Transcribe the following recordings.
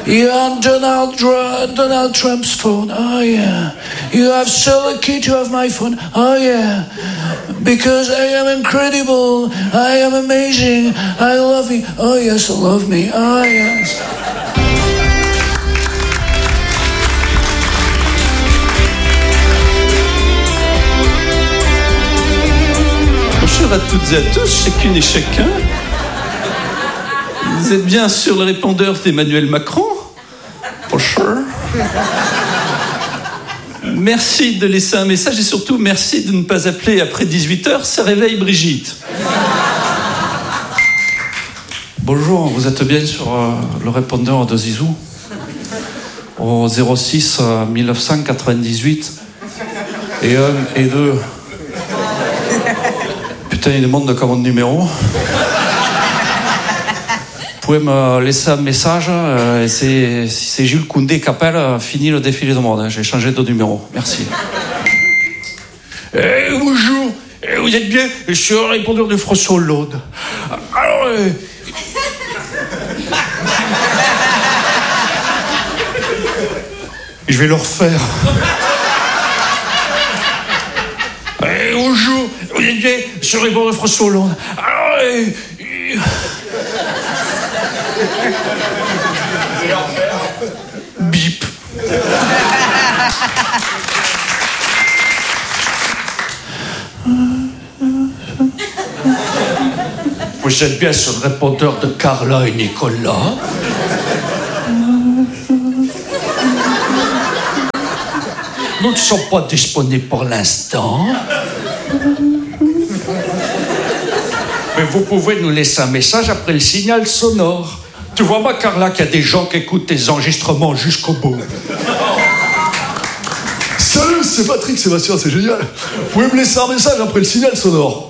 You're on Donald Trump's phone. Oh yeah. You have so lucky to have my phone. Oh yeah. Because I am incredible. I am amazing. I love you. Oh yes, love me. Oh yes. Bonjour à toutes et à tous, chacune et chacun. Vous êtes bien sur le répondeur d'Emmanuel Macron? Bonjour. Merci de laisser un message et surtout merci de ne pas appeler après 18h, ça réveille Brigitte. Bonjour, vous êtes bien sur le répondeur de Zizou au 06 1998 et 1 et 2. Putain, il demande de mon numéro. Vous pouvez me laisser un message. Si c'est Jules Koundé qui appelle, fini le défilé de mode. J'ai changé de numéro. Merci. Bonjour. Vous êtes bien sur le répondeur de François Hollande. Alors, je vais le refaire. Bonjour. Vous êtes bien sur le répondeur de François Hollande. Alors, bip. Vous êtes bien sur le répondeur de Carla et Nicolas. Nous ne sommes pas disponibles pour l'instant. Mais vous pouvez nous laisser un message après le signal sonore. Tu vois pas, Carla, qu'il y a des gens qui écoutent tes enregistrements jusqu'au bout. Salut, c'est Patrick Sébastien, c'est génial. Vous pouvez me laisser un message après le signal sonore.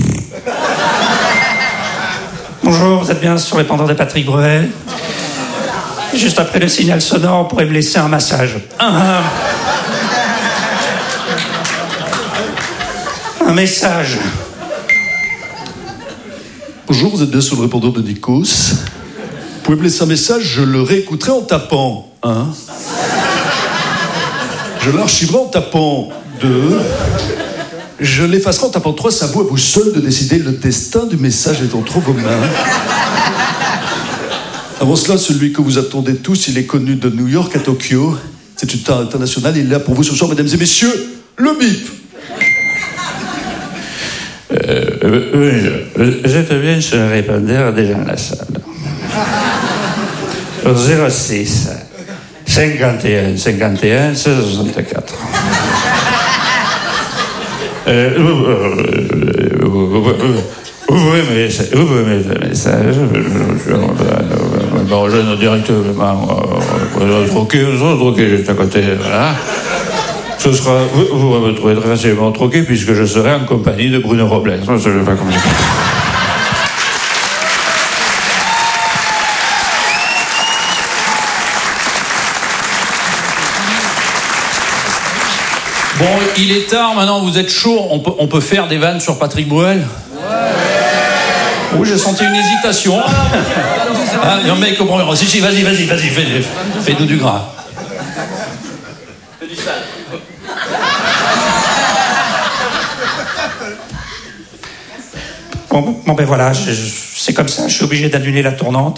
Bonjour, vous êtes bien sur le répondeur de Patrick Bruel. Juste après le signal sonore, vous pourrez me laisser un massage. Un message. Bonjour, vous êtes bien sur le répondeur de Nikos. Vous pouvez me laisser un message, je le réécouterai en tapant 1. Je l'archiverai en tapant 2. Je l'effacerai en tapant 3. C'est à vous seul de décider. Le destin du message est entre vos mains. Avant cela, celui que vous attendez tous, il est connu de New York à Tokyo. C'est une star internationale. Il est là pour vous ce soir, mesdames et messieurs, le bip. Je bien sur le répondeur des gens de la salle. 06 51 51 64. Vous pouvez me laisser un message. Bon, je ne directement troquer juste à côté. Voilà. Ce sera, vous me trouver très facilement troqué puisque je serai en compagnie de Bruno Robles. Je ne sais pas comment dire. Bon, il est tard, maintenant vous êtes chaud, on peut faire des vannes sur Patrick Bruel? Ouais. Oui, j'ai senti une hésitation. Ah, non, mec, comprends. Si, vas-y, fais-nous du gras. Bon ben voilà, c'est comme ça, je suis obligé d'annuler la tournée.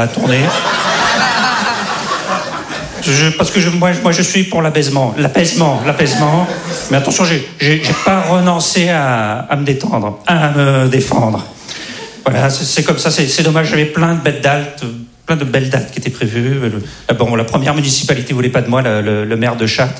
Parce que moi je suis pour l'apaisement. Mais attention, j'ai pas renoncé à me détendre, à me défendre. Voilà, c'est comme ça, c'est dommage, j'avais plein de belles dates qui étaient prévues. Bon, la première municipalité voulait pas de moi, le maire de Chartres.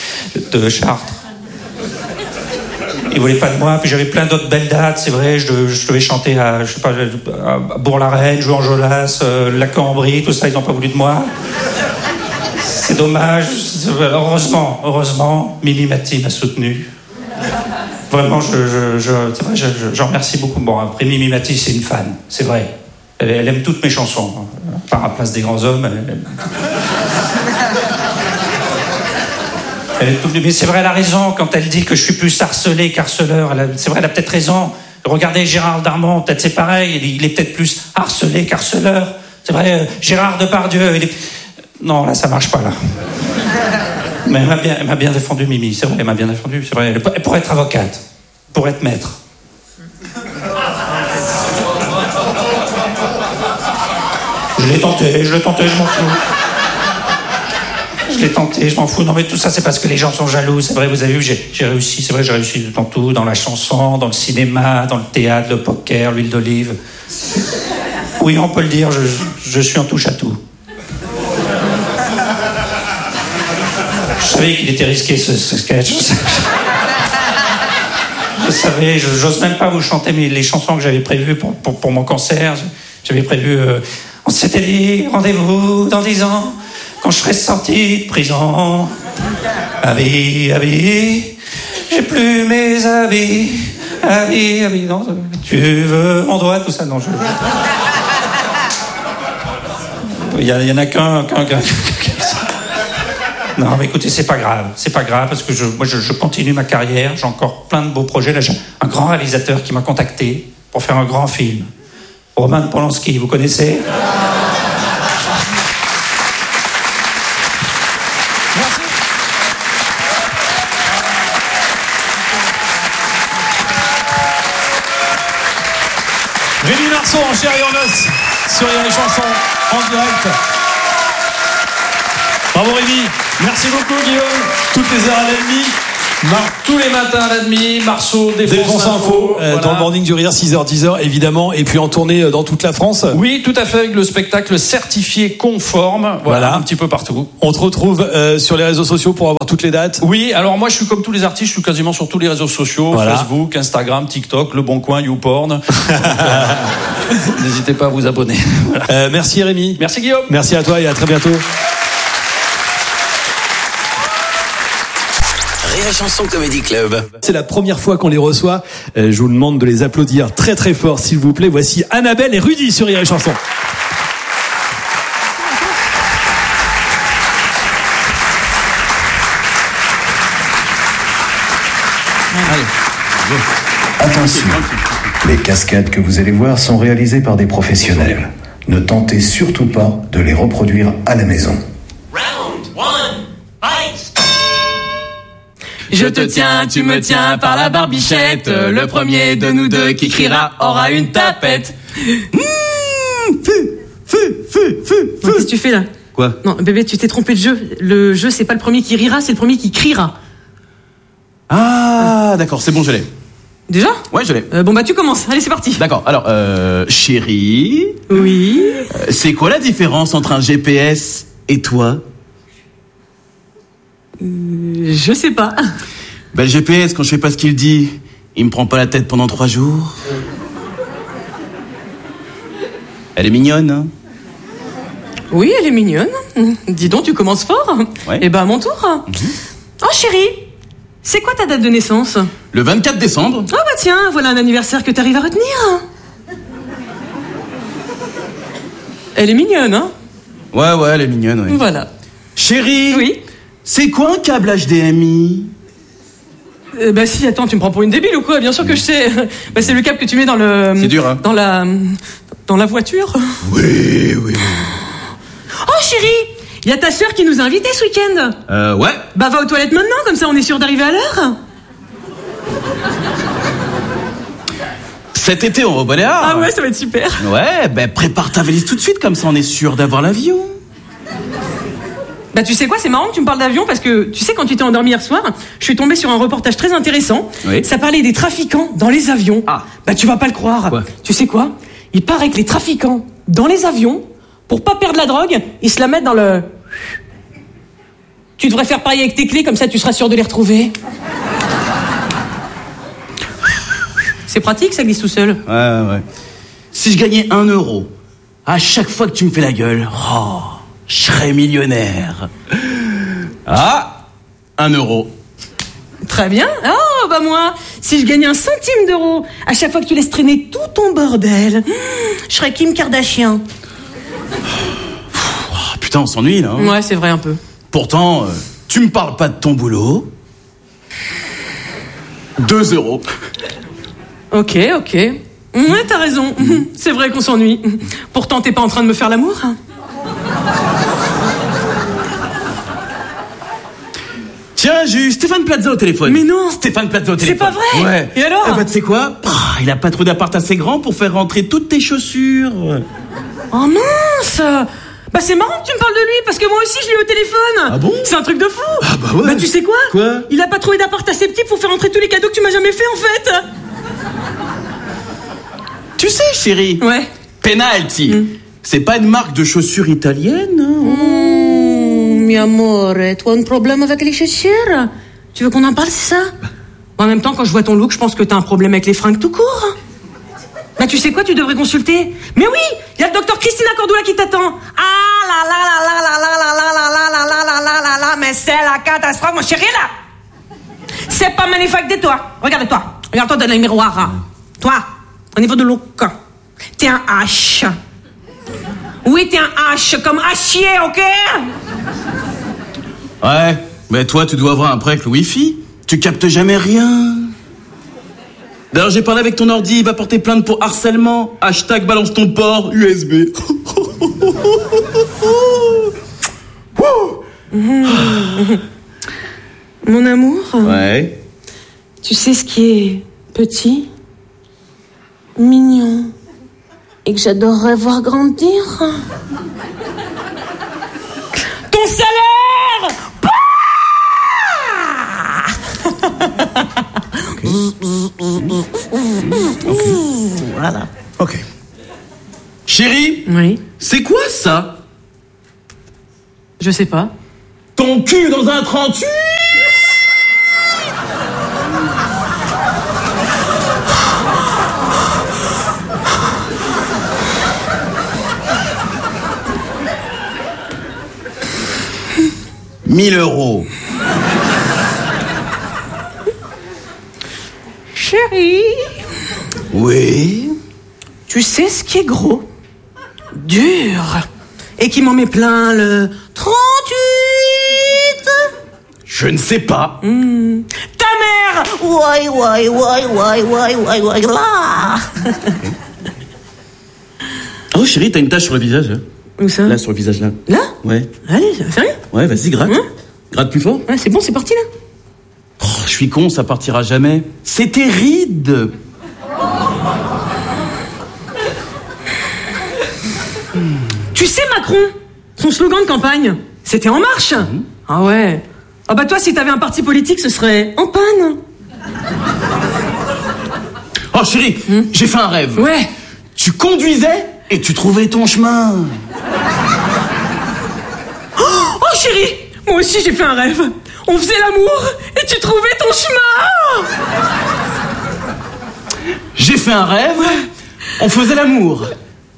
Il voulait pas de moi, puis j'avais plein d'autres belles dates, c'est vrai, je devais chanter à Bourg-la-Reine, jouer en Jolas, la Cambrie, tout ça, ils n'ont pas voulu de moi. C'est dommage. Heureusement, Mimi Mati m'a soutenu. Vraiment, j'en remercie beaucoup. Bon, après, Mimi Mati, c'est une fan, c'est vrai. Elle aime toutes mes chansons. Par la place des grands hommes, mais c'est vrai, elle a raison quand elle dit que je suis plus harcelé qu'harceleur. C'est vrai, elle a peut-être raison. Regardez Gérard Darmon, peut-être c'est pareil. Il est peut-être plus harcelé qu'harceleur. C'est vrai, Gérard Depardieu, Non, là, ça marche pas, là. Mais elle m'a bien défendu, Mimi. C'est vrai, elle m'a bien défendu. C'est vrai. Elle pourrait être avocate. Pour être maître. Je l'ai tenté, je m'en fous. Je l'ai tenté, je m'en fous. Non, mais tout ça, c'est parce que les gens sont jaloux. C'est vrai, vous avez vu, j'ai réussi. C'est vrai, j'ai réussi dans tout. Dans la chanson, dans le cinéma, dans le théâtre, le poker, l'huile d'olive. Oui, on peut le dire, je suis en touche à tout. Je savais qu'il était risqué, ce sketch. Je savais, j'ose même pas vous chanter les chansons que j'avais prévues pour mon concert. J'avais prévu... on s'était dit, rendez-vous dans 10 ans, quand je serai sorti de prison. Habits, j'ai plus mes habits. Habits, non, tu veux mon doigt, tout ça, non, je... Il y en a qu'un... Non, mais écoutez, c'est pas grave, parce que moi, je continue ma carrière, j'ai encore plein de beaux projets. Là, j'ai un grand réalisateur qui m'a contacté pour faire un grand film. Roman Polanski, vous connaissez ? Merci. Rémi Marceau en chair et en os sur les chansons en direct. Bravo Rémi. Merci beaucoup Guillaume. Toutes les heures à la demi. Tous les matins à la demi, Marceau défonce info. Voilà. Dans le morning du rire, 6h, 10h évidemment, et puis en tournée dans toute la France. Oui, tout à fait, avec le spectacle certifié conforme, voilà. Un petit peu partout. On te retrouve sur les réseaux sociaux pour avoir toutes les dates. Oui, alors moi je suis comme tous les artistes, je suis quasiment sur tous les réseaux sociaux, voilà. Facebook, Instagram, TikTok, Le Bon Coin, YouPorn. N'hésitez pas à vous abonner. Voilà. Merci Rémi. Merci Guillaume. Merci à toi et à très bientôt. Rire et Chanson Comedy Club. C'est la première fois qu'on les reçoit. Je vous demande de les applaudir très très fort, s'il vous plaît. Voici Annabelle et Rudy sur Rire et Chanson. Attention, les cascades que vous allez voir sont réalisées par des professionnels. Ne tentez surtout pas de les reproduire à la maison. Je te tiens, tu me tiens par la barbichette. Le premier de nous deux qui criera aura une tapette. Qu'est-ce que tu fais là ? Quoi ? Non, bébé, tu t'es trompé de jeu. Le jeu, c'est pas le premier qui rira, c'est le premier qui criera. Ah, d'accord, c'est bon, je l'ai. Déjà ? Ouais, je l'ai. Bon bah tu commences, allez c'est parti. D'accord, alors, chérie. Oui. C'est quoi la différence entre un GPS et toi ? Je sais pas. Ben le GPS, quand je fais pas ce qu'il dit, il me prend pas la tête pendant 3 jours. Elle est mignonne, hein ? Oui, elle est mignonne. Dis donc, tu commences fort. Ouais. Eh ben à mon tour. Oh chérie, c'est quoi ta date de naissance ? Le 24 décembre. Ah bah tiens, voilà un anniversaire que t'arrives à retenir. Elle est mignonne, hein ? Ouais, elle est mignonne, ouais. Voilà. Chérie. Oui. C'est quoi un câble HDMI ? Bah si, attends, tu me prends pour une débile ou quoi ? Bien sûr que je sais. Bah c'est le câble que tu mets dans le... C'est dur, hein ? Dans la voiture. Oui. Oh chérie, il y a ta sœur qui nous a invités ce week-end. Ouais. Bah va aux toilettes maintenant, comme ça on est sûr d'arriver à l'heure. Cet été, on va au Baléares. Ah ouais, ça va être super. Ouais, ben prépare ta valise tout de suite, comme ça on est sûr d'avoir l'avion. Bah tu sais quoi, c'est marrant que tu me parles d'avion parce que tu sais quand tu t'es endormi hier soir, je suis tombée sur un reportage très intéressant. Oui. Ça parlait des trafiquants dans les avions. Ah. Bah tu vas pas le croire. Quoi ? Tu sais quoi ? Il paraît que les trafiquants dans les avions, pour pas perdre la drogue, ils se la mettent dans le... Tu devrais faire pareil avec tes clés, comme ça tu seras sûr de les retrouver. C'est pratique, ça glisse tout seul. Ouais. Si je gagnais 1 euro à chaque fois que tu me fais la gueule, je serais millionnaire. Ah, 1 euro. Très bien. Oh, bah moi, si je gagnais 1 centime d'euro à chaque fois que tu laisses traîner tout ton bordel, je serais Kim Kardashian. Oh, putain, on s'ennuie là. Hein. Ouais, c'est vrai un peu. Pourtant, tu me parles pas de ton boulot. 2 euros. Ok. Ouais, t'as raison. C'est vrai qu'on s'ennuie. Pourtant, t'es pas en train de me faire l'amour. Tiens, j'ai eu Stéphane Plaza au téléphone. Mais non. Stéphane Plaza au téléphone. C'est pas vrai. Ouais. Et alors? Eh ben, tu sais quoi? Il a pas trop d'appart assez grand pour faire rentrer toutes tes chaussures. Oh mince. Bah c'est marrant que tu me parles de lui, parce que moi aussi je l'ai eu au téléphone. Ah bon? C'est un truc de fou. Ah bah ouais. Bah tu sais quoi? Quoi? Il a pas trouvé d'appart assez petit pour faire entrer tous les cadeaux que tu m'as jamais fait en fait. Tu sais, chérie. Ouais. Penalty. C'est pas une marque de chaussures italienne, hein? Mi amore, tu as un problème avec les chaussures? Tu veux qu'on en parle, c'est ça? En même temps, quand je vois ton look, je pense que t'as un problème avec les fringues tout court. Bah tu sais quoi, tu devrais consulter. Mais oui, il y a le docteur Christina Cordula qui t'attend. Ah là là là là là là là là là là là là là là là, mais c'est la catastrophe, mon chéri, là. C'est pas magnifique de toi. Regarde-toi. Regarde-toi dans le miroir. Toi, au niveau de look, t'es un H. Oui, t'es un H, comme hachier, ok? Ouais, mais toi, tu dois avoir un problème avec le Wi-Fi. Tu captes jamais rien. D'ailleurs, j'ai parlé avec ton ordi, il va porter plainte pour harcèlement. # balance ton port USB. Mon amour, Ouais. tu sais ce qui est petit, mignon, et que j'adorerais voir grandir? Ton salaire! Voilà. Ok. Chérie, Oui, c'est quoi ça? je sais pas. Ton cul dans un 38? €1000. Chérie, Oui. tu sais ce qui est gros, dur, et qui m'en met plein le 38? Je ne sais pas. Ta mère! Ouais, là! Oh chérie, t'as une tache sur le visage. Hein? Où ça? Là, sur le visage, là. Là? Ouais. Allez, sérieux? Ouais, vas-y, gratte. Gratte plus fort. Ouais, c'est bon, c'est parti là. Oh, je suis con, ça partira jamais. C'est tes rides. Tu sais, Macron, son slogan de campagne, c'était En Marche. Ah ouais. Ah bah toi, si t'avais un parti politique, ce serait En Panne. Oh chérie, j'ai fait un rêve. Ouais. Tu conduisais et tu trouvais ton chemin. Oh chérie, moi aussi j'ai fait un rêve. On faisait l'amour et tu trouvais ton chemin. J'ai fait un rêve, on faisait l'amour.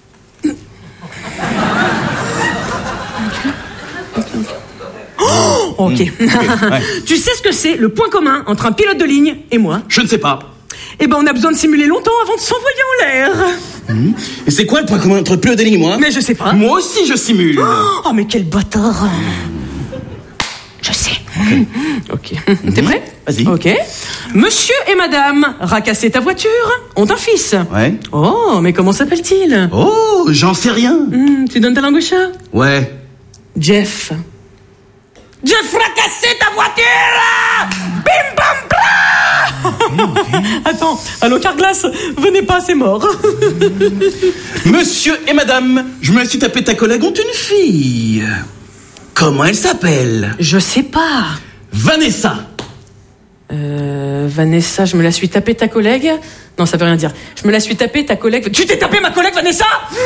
Ok. Tu sais ce que c'est le point commun entre un pilote de ligne et moi? Je ne sais pas. Eh ben on a besoin de simuler longtemps avant de s'envoyer en l'air. Et c'est quoi le point commun entre le pilote et moi? Mais je sais pas. Moi aussi je simule. Oh mais quel bâtard. Je sais. Ok. T'es prêt? Vas-y. Ok. Monsieur et madame, racassez ta voiture, ont un fils. Ouais. Oh, mais comment s'appelle-t-il? Oh, j'en sais rien. Tu donnes ta langue au chat? Ouais. Jeff. Jeff, racassez ta voiture! Bim bam bla! Attends, allô Carglass, venez pas, c'est mort. Monsieur et madame, je me suis tapé ta collègue ont une fille. Comment elle s'appelle? Je sais pas. Vanessa. Vanessa, je me la suis tapé ta collègue. Non, ça veut rien dire. Je me la suis tapé ta collègue. Tu t'es tapé ma collègue Vanessa?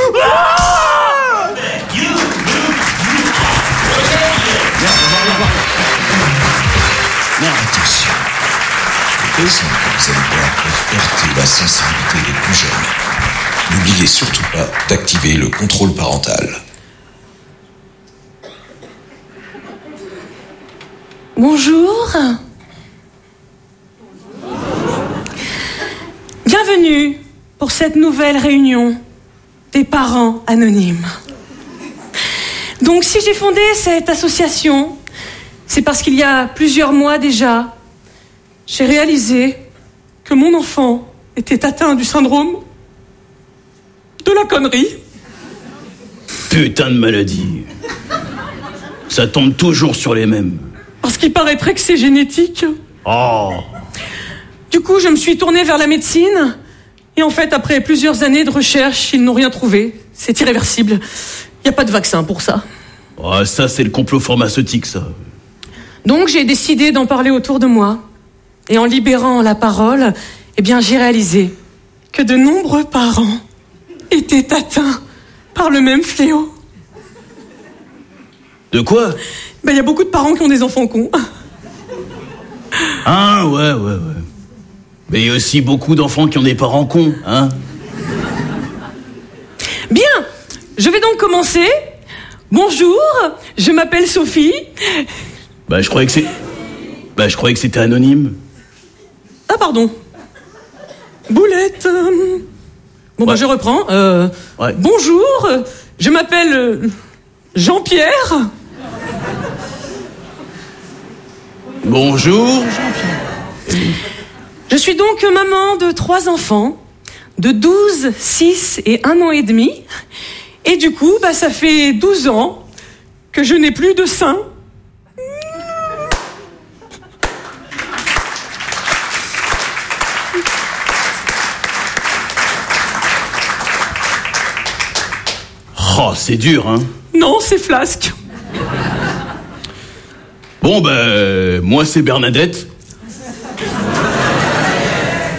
Attention. Les exemples que vous allez voir peuvent heurter la sensibilité des plus jeunes. N'oubliez surtout pas d'activer le contrôle parental. Bonjour. Bienvenue pour cette nouvelle réunion des parents anonymes. Donc si j'ai fondé cette association, c'est parce qu'il y a plusieurs mois déjà, j'ai réalisé que mon enfant était atteint du syndrome de la connerie. Putain de maladie. Ça tombe toujours sur les mêmes. Parce qu'il paraîtrait que c'est génétique. Oh. Du coup, je me suis tournée vers la médecine. Et en fait, après plusieurs années de recherche, ils n'ont rien trouvé. C'est irréversible. Il n'y a pas de vaccin pour ça. Oh, ça, c'est le complot pharmaceutique, ça. Donc, j'ai décidé d'en parler autour de moi. Et en libérant la parole, eh bien, j'ai réalisé que de nombreux parents étaient atteints par le même fléau. De quoi? Ben, il y a beaucoup de parents qui ont des enfants cons. Ah, ouais. Mais il y a aussi beaucoup d'enfants qui ont des parents cons, hein? Bien, je vais donc commencer. Bonjour, je m'appelle Sophie. Je croyais que c'était anonyme. Ah, pardon. Boulette. Bon, je reprends. Ouais. Bonjour, je m'appelle Jean-Pierre. Bonjour, Jean-Pierre. Je suis donc maman de 3 enfants, de 12, 6 et 1 an et demi. Et du coup, ça fait 12 ans que je n'ai plus de sein. Oh, c'est dur, hein? Non, c'est Flasque. Bon, moi, c'est Bernadette.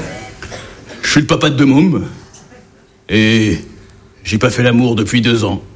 Je suis le papa de 2 mômes. Et j'ai pas fait l'amour depuis 2 ans.